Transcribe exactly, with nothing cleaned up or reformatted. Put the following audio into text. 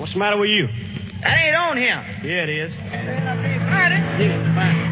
What's the matter with you? That ain't on him. Yeah, it is. Find it. Yeah, fine.